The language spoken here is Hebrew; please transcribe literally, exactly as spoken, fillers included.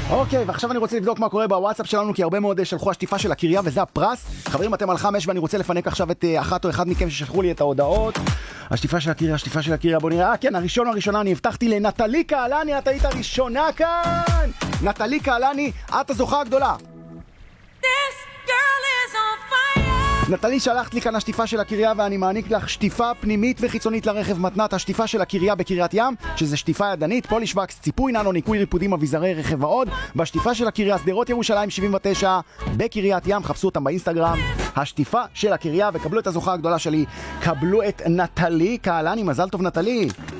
אוקיי, ועכשיו אני רוצה לבדוק מה קורה בוואטסאפ שלנו, כי הרבה מאוד שלחו השטיפה של הקריה וזה הפרס. חברים, אתם על חמש ואני רוצה לפנק עכשיו את אחת או אחד מכם ששלחו לי את ההודעות. השטיפה של הקריה, השטיפה של הקריה, בוא נראה. אה, כן, הראשון הראשונה, אני הבטחתי לנטלי קהלני, את היית הראשונה כאן. נטלי קהלני, את הזוכה הגדולה. נטלי, שלחת לי כאן השטיפה של הקריה ואני מעניק לך שטיפה פנימית וחיצונית לרכב מתנת. השטיפה של הקריה בקריית ים, שזה שטיפה ידנית, פוליש וקס, ציפוי ננו, ניקוי ריפודים, אביזרי רכב ועוד. בשטיפה של הקריה, שדרות ירושלים שבעים ותשע בקריית ים, חפשו אותם באינסטגרם. השטיפה של הקריה, וקבלו את הזוכה הגדולה שלי, קבלו את נטלי קהלני. מזל טוב נטלי.